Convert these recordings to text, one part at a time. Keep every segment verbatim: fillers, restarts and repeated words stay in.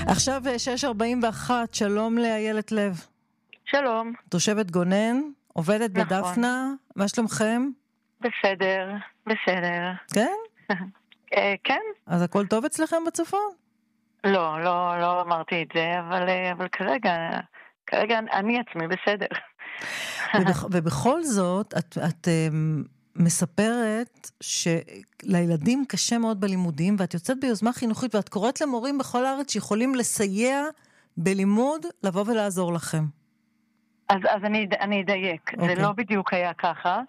עכשיו שש ארבעים ואחת, שלום לאיילת לב. שלום. תושבת גונן, עובדת נכון. בדפנה, מה שלומכם? בסדר, בסדר. כן? כן? אז הכל טוב אצלכם בצפון? לא, לא, לא אמרתי את זה, אבל, אבל כרגע, כרגע אני עצמי בסדר. ובכ, ובכל זאת, את, את מספרת שלילדים קשה מאוד בלימודים, ואת יוצאת ביוזמה חינוכית, ואת קוראת למורים בכל הארץ שיכולים לסייע בלימוד, לבוא ולעזור לכם. אז, אז אני, אני אדייק. Okay. זה לא בדיוק היה ככה.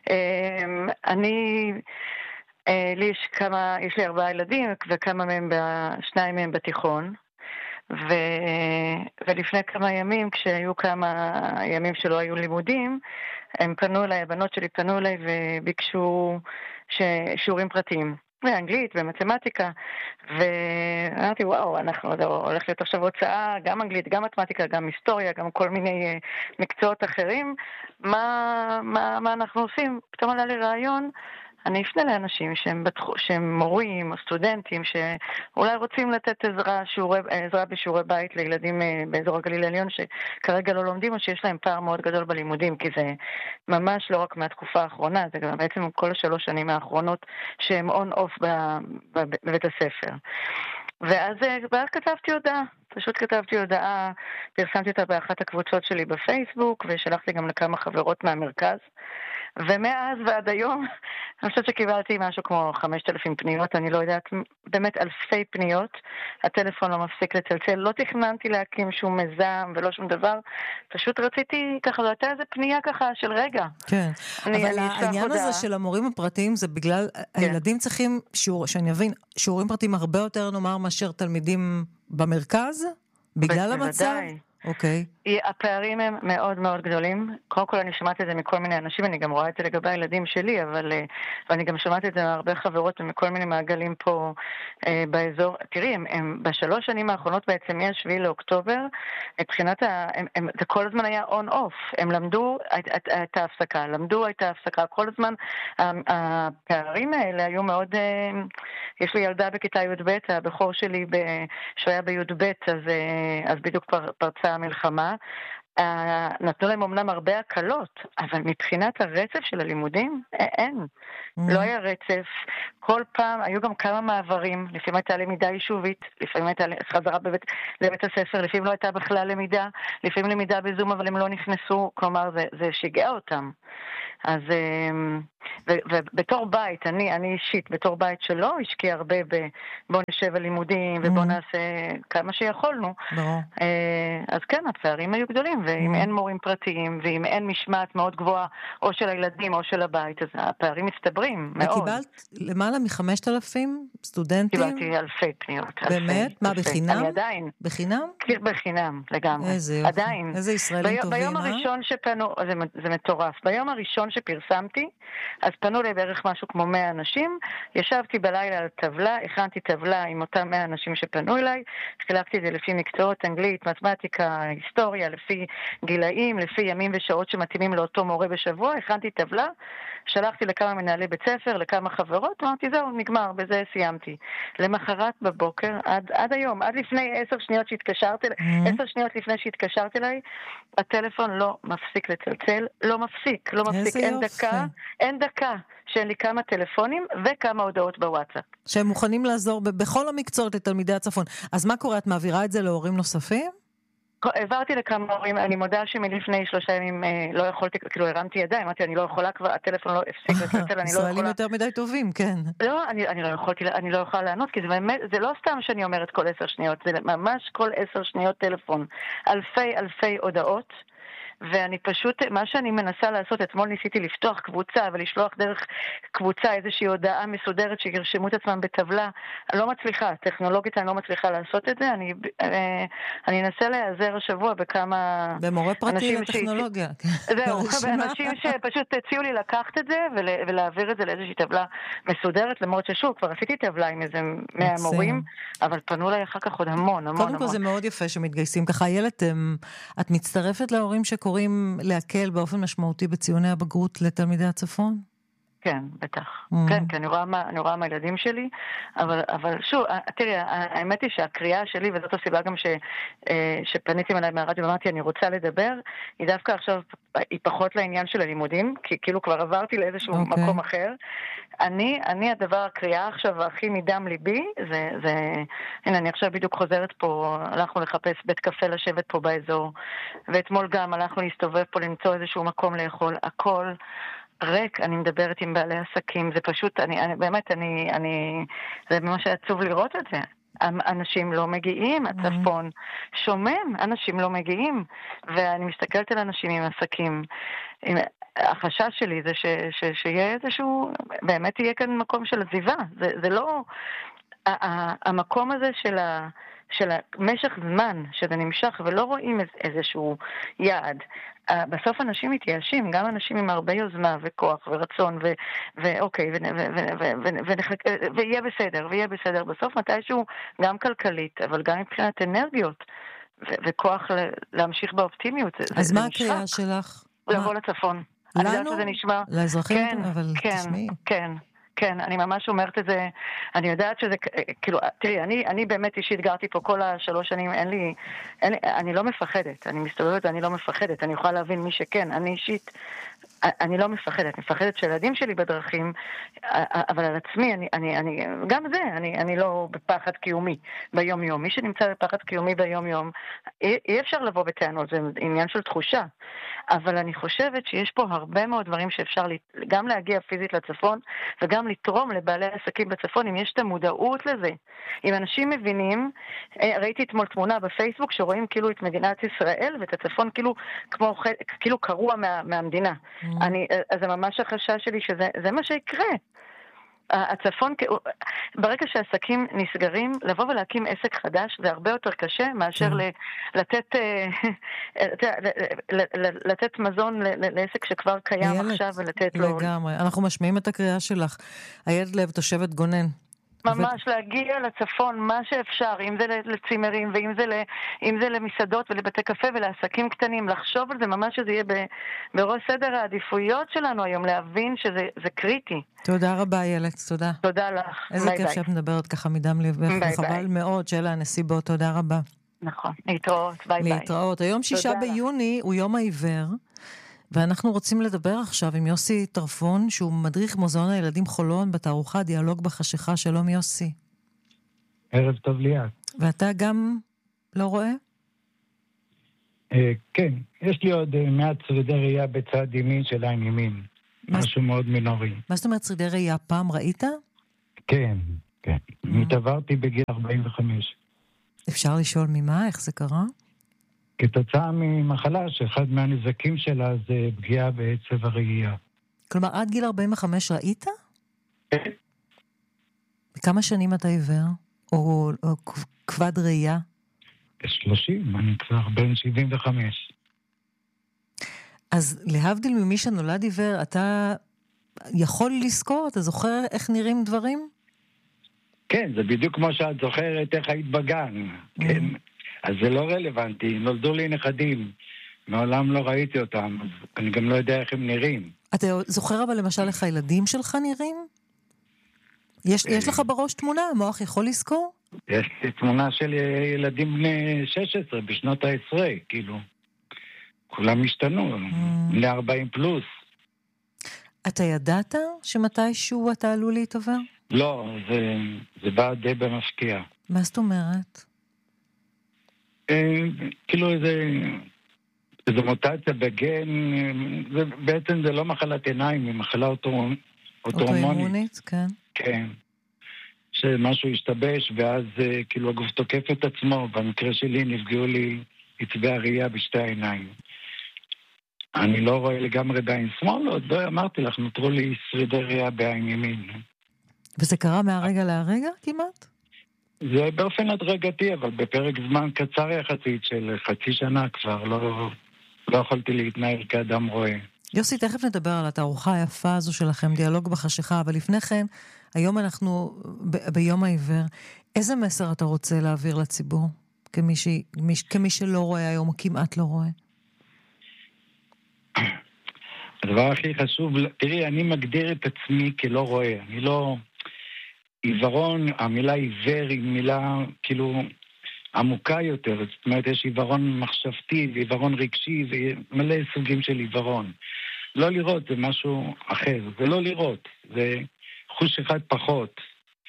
אני, לי יש כמה, יש לי ארבעה ילדים, וכמה מהם, שניים מהם בתיכון. ו... ולפני כמה ימים, כשהיו כמה ימים שלא היו לימודים, הם פנו אליי, הבנות שלי פנו אליי וביקשו ש... שיעורים פרטיים. באנגלית, במתמטיקה, ואמרתי, וואו, אנחנו הולך להיות עכשיו הוצאה, גם אנגלית, גם מתמטיקה, גם היסטוריה, גם כל מיני uh, מקצועות אחרים, מה, מה, מה אנחנו עושים? פתאום עלה לי רעיון, אני אפנה לאנשים שהם, בתחו, שהם מורים או סטודנטים, שאולי רוצים לתת עזרה, שיעורי, עזרה בשיעורי בית לילדים באזור הגליל העליון, שכרגע לא לומדים, או שיש להם פער מאוד גדול בלימודים, כי זה ממש לא רק מהתקופה האחרונה, זה גם בעצם כל השלוש שנים האחרונות, שהם און-אוף בבית הספר. ואז, ואז כתבתי הודעה, פשוט כתבתי הודעה, פרסמתי אותה באחת הקבוצות שלי בפייסבוק, ושלחתי גם לכמה חברות מהמרכז, ומאז ועד היום, אני חושבת שקיבלתי משהו כמו חמשת אלפים פניות, אני לא יודעת, באמת אלפי פניות, הטלפון לא מפסיק לצלצל, לא תכננתי להקים שום מזם ולא שום דבר, פשוט רציתי ככה, לא הייתה איזה פנייה ככה של רגע. כן, אני, אבל אני העניין הזה של המורים הפרטיים זה בגלל, כן. הילדים צריכים, שיעור, שאני אבין, שיעורים פרטיים הרבה יותר נאמר מאשר תלמידים במרכז, בגלל המצב? אוקיי. הפערים הם מאוד מאוד גדולים. קודם כל אני שמעתי את זה מכל מיני אנשים, אני גם רואה את זה לגבי הילדים שלי, אבל ואני גם שמעתי את זה מהרבה חברות ומכל מיני מעגלים פה אה, באזור. תראי, הם, הם בשלוש שנים האחרונות בעצם מהשביעי לאוקטובר, מבחינת ה... הם, הם, זה כל הזמן היה און-אוף. הם למדו את, את, את ההפסקה, למדו את ההפסקה. כל הזמן הפערים האלה היו מאוד... אה, יש לי ילדה בכיתה י' ב', הבכור שלי ב, שהיה בי' ב', אז, אה, אז בדיוק פר, פרצה המלחמה. Uh, נתנו להם אמנם הרבה הקלות, אבל מבחינת הרצף של הלימודים, אין. Mm. לא היה רצף. כל פעם, היו גם כמה מעברים, לפעמים הייתה למידה יישובית, לפעמים הייתה חזרה בבית, לבית הספר, לפעמים לא הייתה בכלל למידה, לפעמים למידה בזום, אבל הם לא נכנסו, כלומר, זה, זה שיגע אותם. אז, ובתור בית, אני, אני אישית, בתור בית שלא השקיע הרבה בבוא נשב על לימודים, ובוא נעשה כמה שיכולנו. אז כן, הפערים היו גדולים, ואם אין מורים פרטיים, ואם אין משמעת מאוד גבוהה, או של הילדים או של הבית, אז הפערים מסתברים מאוד. וקיבלת למעלה מחמשת אלפים סטודנטים? קיבלתי אלפי פניות. באמת? מה, בחינם? אני עדיין. בחינם? בחינם, לגמרי. איזה יופי. עדיין. איזה ישראלים טובים, אה? ביום הראשון שפנו, זה מטורף, ביום הראשון שפרסמתי, אז פנו לי בערך משהו כמו מאה אנשים, ישבתי בלילה על טבלה, הכנתי טבלה עם אותם מאה אנשים שפנו אליי, חילקתי את זה לפי מקצועות, אנגלית, מתמטיקה, היסטוריה, לפי גילאים, לפי ימים ושעות שמתאימים לאותו מורה בשבוע, הכנתי טבלה, שלחתי לכמה מנהלי בית ספר, לכמה חברות, אמרתי זהו, נגמר, בזה סיימתי. למחרת בבוקר, עד, עד היום, עד לפני עשר שניות שהתקשרתי, mm-hmm. עשר שניות לפני שהתקשרתי אליי, הטלפון לא מפסיק לצלצל, לא מפסיק, לא מפסיק, אין יופי. דקה, אין דקה שאין לי כמה טלפונים וכמה הודעות בוואטסאפ. שהם מוכנים לעזור בכל המקצועות לתלמידי הצפון. אז מה קורה? את מעבירה את זה להורים נוספים? העברתי לכמה הורים, אני מודה שמלפני שלושה ימים לא יכולתי, כאילו הרמתי ידיים, אמרתי, אני לא יכולה כבר, הטלפון לא הפסיק לצלצל, אני לא יכולה... ישראלים יותר מדי טובים, כן. לא, אני, אני לא יכולתי, אני לא יכולה לענות, כי זה באמת, זה לא סתם שאני אומרת כל עשר שניות, זה ממש כל עשר שניות טלפון. אלפי, אלפי הודעות. ואני פשוט, מה שאני מנסה לעשות, אתמול ניסיתי לפתוח קבוצה ולשלוח דרך קבוצה איזושהי הודעה מסודרת שירשמו את עצמם בטבלה. אני לא מצליחה, טכנולוגית אני לא מצליחה לעשות את זה. אני, אני אנסה להיעזר השבוע בכמה... במורה פרטי לטכנולוגיה. זהו, באנשים שפשוט הציעו לי לקחת את זה ולהעביר את זה לאיזושהי טבלה מסודרת, למרות ששוב, כבר עשיתי טבלה עם איזה מאה מורים, אבל פנו לי אחר כך עוד המון, המון, קודם כל זה מאוד יפה שמתגייסים ככה. איילת, את מצטרפת להורים שקוראים להקל באופן משמעותי בציוני הבגרות לתלמידי הצפון? כן, בטח. Mm. כן, כי אני רואה מה, אני רואה מה הילדים שלי, אבל, אבל שוב, תראי, האמת היא שהקריאה שלי, וזאת הסיבה גם ש, שפניתי אליי מהרדיו, ואמרתי, אני רוצה לדבר, היא דווקא עכשיו, היא פחות לעניין של הלימודים, כי כאילו כבר עברתי לאיזשהו okay. מקום אחר. אני, אני הדבר, הקריאה עכשיו הכי מדם ליבי, זה, זה, הנה, אני עכשיו בדיוק חוזרת פה, הלכנו לחפש בית קפה לשבת פה באזור, ואתמול גם הלכנו להסתובב פה, למצוא איזשהו מקום לאכול, הכל ריק. אני מדברת עם בעלי עסקים, זה פשוט, אני, אני באמת, אני, אני, זה ממש עצוב לראות את זה. אנשים לא מגיעים, הצפון שומם, אנשים לא מגיעים, ואני מסתכלת על אנשים עם עסקים. החשש שלי זה ש, ש, שיהיה איזשהו, באמת יהיה כאן מקום של עזיבה. זה, זה לא, המקום הזה של ה... של המשך זמן שזה נמשך ולא רואים איזשהו יעד. בסוף אנשים מתייאשים, גם אנשים עם הרבה יוזמה וכוח ורצון ואוקיי, ויהיה בסדר, ויהיה בסדר. בסוף מתישהו גם כלכלית, אבל גם מבחינת אנרגיות וכוח להמשיך באופטימיות. אז מה הקריאה שלך? לבוא לצפון. לנו? לאזרחים? אבל תשמעי. כן. כן, אני ממש אומרת את זה, אני יודעת שזה, כאילו, תראי, אני, אני באמת אישית גרתי פה כל השלוש שנים, אין לי, אין לי, אני לא מפחדת, אני מסתובבת ואני לא מפחדת, אני יכולה להבין מי שכן, אני אישית, אני לא מפחדת, מפחדת שהילדים שלי בדרכים, אבל על עצמי, אני, אני, אני, גם זה, אני, אני לא בפחד קיומי ביום יום, מי שנמצא בפחד קיומי ביום יום, אי, אי אפשר לבוא בטענות, זה עניין של תחושה, אבל אני חושבת שיש פה הרבה מאוד דברים שאפשר גם להגיע פיזית לצפון, וגם לתרום לבעלי עסקים בצפון, אם יש את המודעות לזה. אם אנשים מבינים, ראיתי אתמול תמונה בפייסבוק, שרואים כאילו את מדינת ישראל, ואת הצפון כאילו, כמו, כאילו קרוע מה, מהמדינה. Mm. אני, אז זה ממש החשש שלי שזה זה מה שיקרה. הצפון, ברגע שהעסקים נסגרים, לבוא ולהקים עסק חדש, זה הרבה יותר קשה מאשר לתת, לתת מזון לעסק שכבר קיים עכשיו ולתת לו... לגמרי, אנחנו משמיעים את הקריאה שלך. איילת לב, תושבת גונן. ממש להגיע לצפון מה שאפשר, אם זה לצימרים ואם זה, אם זה למסעדות ולבתי קפה ולעסקים קטנים, לחשוב על זה ממש שזה יהיה בראש סדר העדיפויות שלנו היום, להבין שזה זה קריטי. תודה רבה איילת, תודה. תודה לך. איזה כיף שאת מדברת ככה מדם לבך, וחבל מאוד שאלה הנסיבות, תודה רבה. נכון, להתראות, ביי ביי. להתראות, היום שישה ביוני הוא יום העיוור, ואנחנו רוצים לדבר עכשיו עם יוסי טרפון, שהוא מדריך מוזיאון הילדים חולון בתערוכה דיאלוג בחשיכה. שלום יוסי. ערב טוב ליאת. ואתה גם לא רואה? אה, כן, יש לי עוד אה, מעט שרידי ראייה בצד ימין של העין ימין. משהו מאוד מינורי. מה זאת אומרת שרידי ראייה? פעם ראית? כן, כן. מתעברתי בגיל ארבעים וחמש. אפשר לשאול ממה? איך זה קרה? כתוצאה ממחלה שאחד מהנזקים שלה זה פגיעה בעצב הראייה. כלומר, עד גיל ארבעים וחמש ראית? כן. בכמה שנים אתה עיוור? או, או כבד ראייה? שלושים, אני כבר בן שבעים וחמש. אז להבדיל ממי שנולד עיוור, אתה יכול לזכור? אתה זוכר איך נראים דברים? כן, זה בדיוק כמו שאת זוכרת איך היית בגן. כן. אז זה לא רלוונטי, נולדו לי נכדים, מעולם לא ראיתי אותם, אז אני גם לא יודע איך הם נראים. אתה זוכר אבל למשל איך הילדים שלך נראים? יש, יש לך בראש תמונה, המוח יכול לזכור? יש לי תמונה של ילדים בני שש עשרה בשנות העשרה, כאילו, כולם השתנו, בני ארבעים פלוס. אתה ידעת שמתישהו אתה עלול להתעוור? לא, זה, זה בא די במפתיע. מה זאת אומרת? כאילו איזה, איזה מוטציה בגן, זה, בעצם זה לא מחלת עיניים, היא מחלה אוטואימונית. אוטואימונית, כן. כן. שמשהו השתבש, ואז כאילו הגוף תוקף את עצמו, במקרה שלי נפגעו לי עצבי הראייה בשתי העיניים. אני לא רואה לגמרי בעין שמאל, עוד לא אמרתי לך, נותרו לי שרידי ראייה בעין ימין. וזה קרה מהרגע להרגע כמעט? זה באופן הדרגתי, אבל בפרק זמן קצר יחסית של חצי שנה כבר לא, לא יכולתי להתנהל כאדם רואה. יוסי, תכף נדבר על התערוכה היפה הזו שלכם, דיאלוג בחשיכה, אבל לפני כן, היום אנחנו ב- ביום העיוור. איזה מסר אתה רוצה להעביר לציבור, כמי, ש... כמי שלא רואה היום, או כמעט לא רואה? הדבר הכי חשוב, תראי, אני מגדיר את עצמי כלא רואה, אני לא... עיוורון, המילה עיוור היא מילה כאילו עמוקה יותר, זאת אומרת, יש עיוורון מחשבתי ועיוורון רגשי ומלא סוגים של עיוורון. לא לראות זה משהו אחר, זה לא לראות, זה חוש אחד פחות.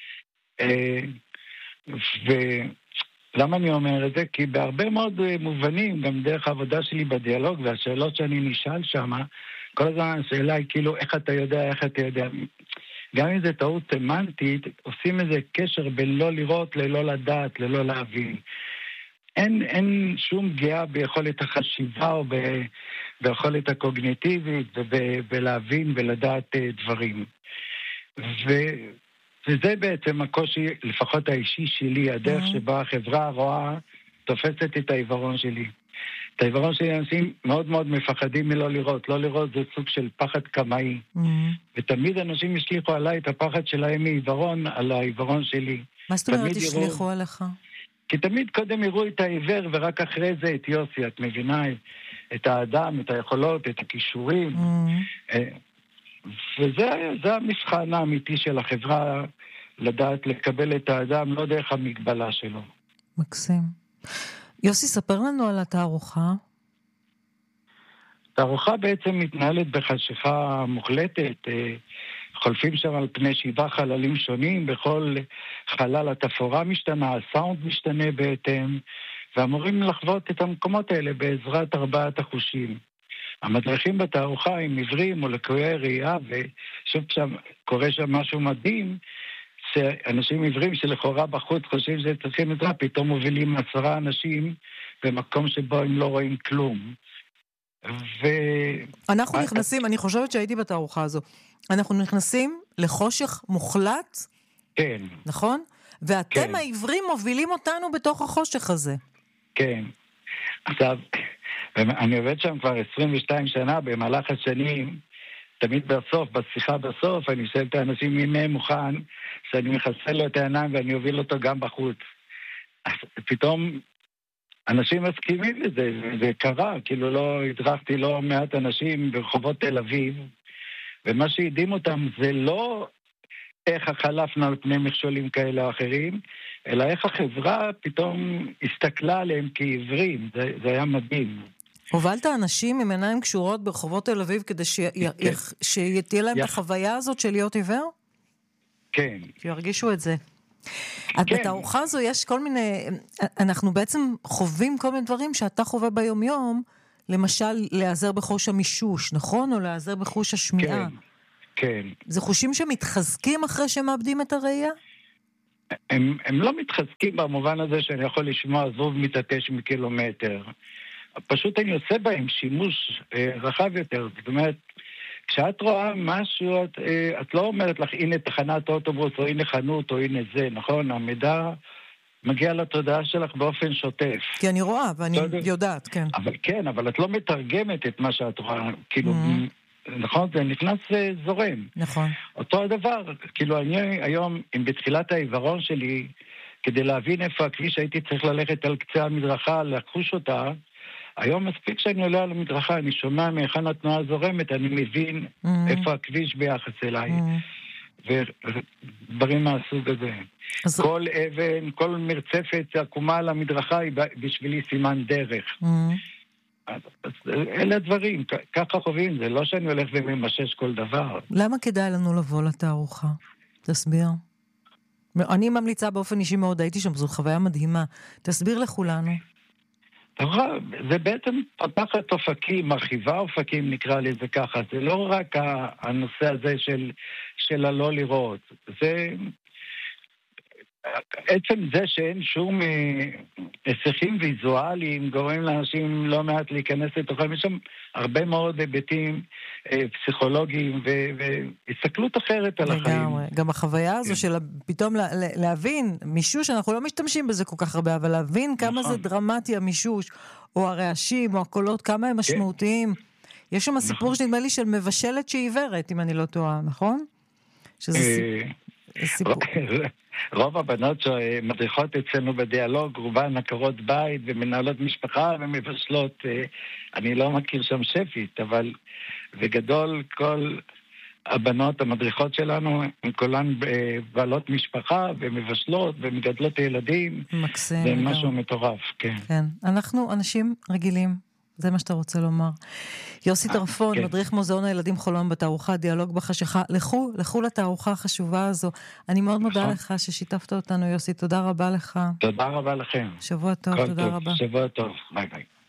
ולמה אני אומר את זה? כי בהרבה מאוד מובנים, גם דרך העבודה שלי בדיאלוג והשאלות שאני נשאל שם, כל הזמן השאלה היא כאילו, איך אתה יודע, איך אתה יודע... גם אם זה טעות סמנטית, עושים איזה קשר בין לא לראות ללא לדעת, ללא להבין. אין, אין שום פגיעה ביכולת החשיבה או ב, ביכולת הקוגניטיבית ובלהבין ולדעת דברים. ו, וזה בעצם הקושי, לפחות האישי שלי, הדרך שבה החברה רואה, תופסת את העיוורון שלי. את העיוורון שלי אנשים מאוד מאוד מפחדים מלא לראות. לא לראות זה סוג של פחד קמאי. Mm-hmm. ותמיד אנשים השליחו עליי את הפחד שלהם מעיוורון על העיוורון שלי. מה זאת אומרת השליחו יראו... עליך? כי תמיד קודם יראו את העיוור ורק אחרי זה את יוסי. את מבינה את האדם, את היכולות, את הכישורים. Mm-hmm. וזה המבחן האמיתי של החברה, לדעת לקבל את האדם לא דרך המגבלה שלו. מקסים. יוסי, ספר לנו על התערוכה. התערוכה בעצם מתנהלת בחשיכה מוחלטת, חולפים שם על פני שבעה חללים שונים, בכל חלל התפאורה משתנה, הסאונד משתנה בהתאם, ואמורים לחוות את המקומות האלה בעזרת ארבעת החושים. המדריכים בתערוכה הם עיוורים או לקויי ראייה, ושוב שם קורה שם משהו מדהים, שאנשים עיוורים שלכאורה בחוץ חושבים שהם צריכים עזרה, פתאום מובילים עשרה אנשים במקום שבו הם לא רואים כלום. ו... אנחנו נכנסים, אני חושבת שהייתי בתערוכה הזו, אנחנו נכנסים לחושך מוחלט, כן. נכון? ואתם העיוורים מובילים אותנו בתוך החושך הזה. כן. עכשיו, אני עובד שם כבר עשרים ושתיים שנה, במהלך השנים, תמיד בסוף, בשיחה בסוף, אני שואל את האנשים מי מהם מוכן, שאני מחסל לו את העיניים ואני אוביל אותו גם בחוץ. אז פתאום אנשים מסכימים לזה, זה קרה, כאילו לא הדרכתי לא מעט אנשים ברחובות תל אביב, ומה שהדהים אותם זה לא איך החלפנו על פני מכשולים כאלה או אחרים, אלא איך החברה פתאום הסתכלה עליהם כעיוורים, זה, זה היה מדהים. הובלת אנשים עם עיניים קשורות ברחובות תל אביב כדי שתהיה להם את החוויה הזאת של להיות עיוור? כן. שירגישו את זה. בתערוכה הזו יש כל מיני, אנחנו בעצם חווים כל מיני דברים שאתה חווה ביום יום, למשל להיעזר בחוש המישוש, נכון? או להיעזר בחוש השמיעה. כן, כן. זה חושים שמתחזקים אחרי שהם מאבדים את הראייה? הם, הם לא מתחזקים במובן הזה שאני יכול לשמוע זבוב מתעטש מקילומטר. פשוט אני עושה בהם שימוש אה, רחב יותר. זאת אומרת, כשאת רואה משהו, את, אה, את לא אומרת לך, הנה תחנת אוטובוס, או הנה חנות, או הנה זה, נכון? המידע מגיע לתודעה שלך באופן שוטף. כי אני רואה, ואני יודעת, כן. אבל כן, אבל את לא מתרגמת את מה שאת רואה, כאילו, mm-hmm. נכון? זה נכנס זורם. נכון. אותו הדבר, כאילו, אני היום, אם בתחילת העיוורון שלי, כדי להבין איפה הכביש הייתי צריך ללכת על קצה המדרכה, לחוש אותה, היום מספיק שאני עולה על המדרכה, אני שומע מהיכן התנועה זורמת, אני מבין mm-hmm. איפה הכביש ביחס אליי. Mm-hmm. ודברים מהסוג הזה. אז... כל אבן, כל מרצפת עקומה על המדרכה היא בשבילי סימן דרך. Mm-hmm. אז, אז אלה הדברים, ככה חווים, זה לא שאני הולך וממשש כל דבר. למה כדאי לנו לבוא לתערוכה? תסביר. אני ממליצה באופן אישי מאוד, הייתי שם, זו חוויה מדהימה. תסביר לכולנו. זה בעצם פתחת אופקים, מרחיבה אופקים נקרא לזה ככה, זה לא רק הנושא הזה של, של הלא לראות, זה עצם זה שאין שום היסחים ויזואליים גורם לאנשים לא מעט להיכנס לתוכם, יש שם הרבה מאוד היבטים פסיכולוגיים והסתכלות אחרת על החיים. גם החוויה הזו של פתאום להבין מישוש, אנחנו לא משתמשים בזה כל כך הרבה, אבל להבין כמה זה דרמטי המישוש, או הרעשים, או הקולות, כמה הם משמעותיים. יש שם סיפור שנדמה לי של מבשלת שעיוורת, אם אני לא טועה, נכון? שזה סיפור. רוב הבנות שמדריכות אצלנו בדיאלוג, רובן עקרות בית ומנהלות משפחה ומבשלות, אני לא מכיר שם שפית, אבל וגדול. כל הבנות המדריכות שלנו, הן כולן בעלות משפחה, ומבשלות, ומגדלות ילדים. מקסים. זה משהו מטורף, כן. כן, אנחנו אנשים רגילים, זה מה שאתה רוצה לומר. יוסי טרפון, כן. מדריך מוזיאון הילדים חולון בתערוכה דיאלוג בחשיכה. לכו, לכו לתערוכה החשובה הזו. אני מאוד מודה לך ששיתפת אותנו, יוסי, תודה רבה לך. תודה רבה לכם. שבוע טוב, תודה רבה. שבוע טוב, ביי ביי.